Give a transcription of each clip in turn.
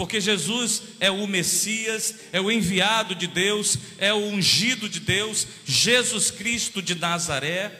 porque Jesus é o Messias, é o enviado de Deus, é o ungido de Deus, Jesus Cristo de Nazaré.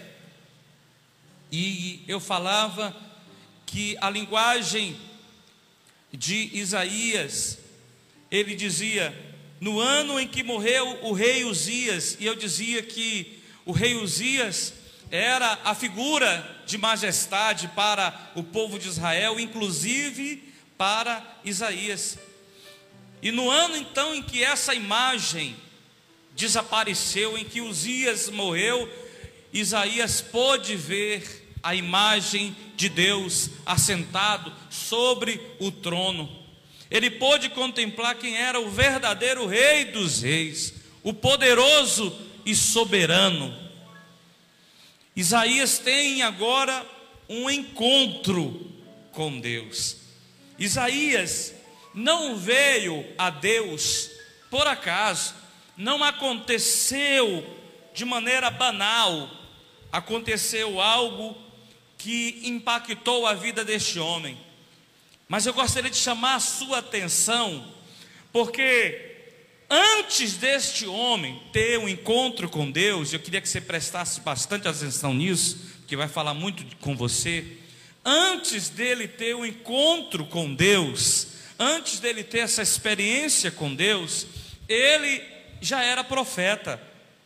E eu falava que a linguagem de Isaías, ele dizia, no ano em que morreu o rei Uzias, e eu dizia que o rei Uzias era a figura de majestade para o povo de Israel, inclusive para Isaías. E no ano então em que essa imagem desapareceu, em que Uzias morreu, Isaías pôde ver a imagem de Deus assentado sobre o trono. Ele pôde contemplar quem era o verdadeiro Rei dos Reis, o poderoso e soberano. Isaías tem agora um encontro com Deus. Isaías não veio a Deus por acaso, não aconteceu de maneira banal, aconteceu algo que impactou a vida deste homem. Mas eu gostaria de chamar a sua atenção, porque antes deste homem ter um encontro com Deus, eu queria que você prestasse bastante atenção nisso, que vai falar muito com você. Antes dele ter um encontro com Deus, antes dele ter essa experiência com Deus, ele já era profeta,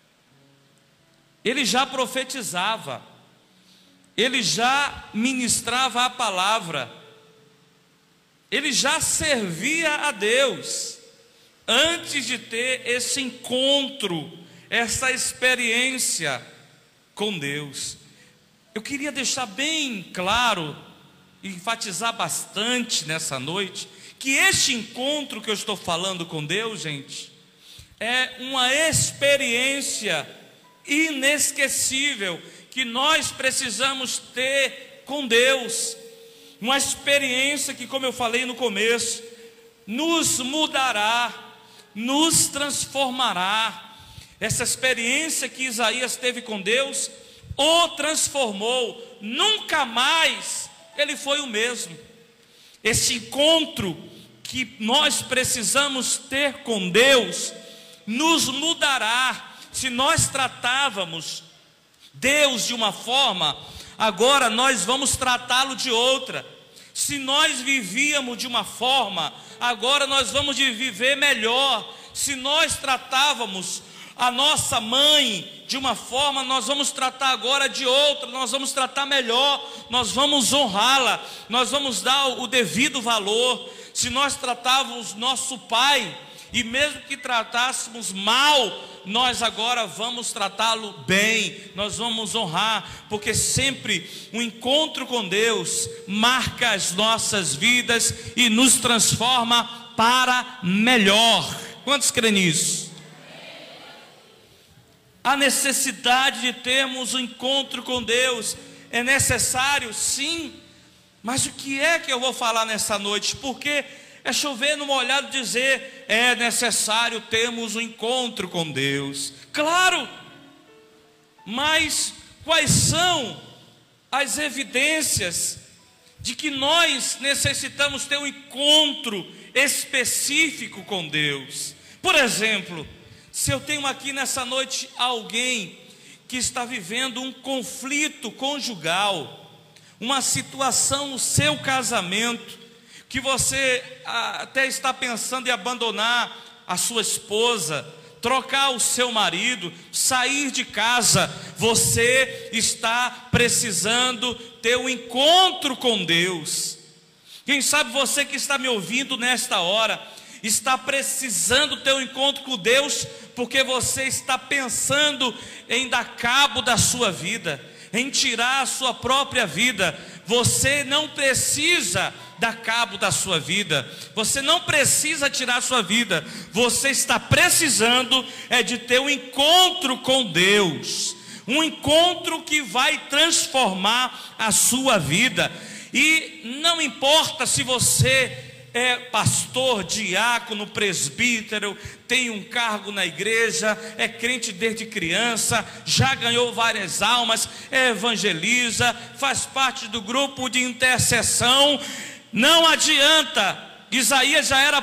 ele já profetizava, ele já ministrava a palavra, ele já servia a Deus, antes de ter esse encontro, essa experiência com Deus. Eu queria deixar bem claro, enfatizar bastante nessa noite, que este encontro que eu estou falando com Deus, gente, é uma experiência inesquecível, que nós precisamos ter com Deus, uma experiência que, como eu falei no começo, nos mudará, nos transformará. Essa experiência que Isaías teve com Deus o transformou, nunca mais ele foi o mesmo. Esse encontro que nós precisamos ter com Deus nos mudará. Se nós tratávamos Deus de uma forma, agora nós vamos tratá-lo de outra. Se nós vivíamos de uma forma, agora nós vamos viver melhor. Se nós tratávamos a nossa mãe de uma forma, nós vamos tratar agora de outra, nós vamos tratar melhor, nós vamos honrá-la, nós vamos dar o devido valor. Se nós tratávamos nosso pai, e mesmo que tratássemos mal, nós agora vamos tratá-lo bem, nós vamos honrar, porque sempre um encontro com Deus marca as nossas vidas e nos transforma para melhor. Quantos creem nisso? A necessidade de termos um encontro com Deus é necessário, sim, mas o que é que eu vou falar nessa noite? Porque é chover no molhado dizer, é necessário termos um encontro com Deus. Claro, mas quais são as evidências de que nós necessitamos ter um encontro específico com Deus? Por exemplo, se eu tenho aqui nessa noite alguém que está vivendo um conflito conjugal, uma situação no seu casamento, que você até está pensando em abandonar a sua esposa, trocar o seu marido, sair de casa, você está precisando ter um encontro com Deus. Quem sabe você que está me ouvindo nesta hora, está precisando ter um encontro com Deus, porque você está pensando em dar cabo da sua vida, em tirar a sua própria vida. Você não precisa dar cabo da sua vida, você não precisa tirar a sua vida, você está precisando de ter um encontro com Deus, um encontro que vai transformar a sua vida. E não importa se você é pastor, diácono, presbítero, tem um cargo na igreja, é crente desde criança, já ganhou várias almas, evangeliza, faz parte do grupo de intercessão. Não adianta, Isaías já era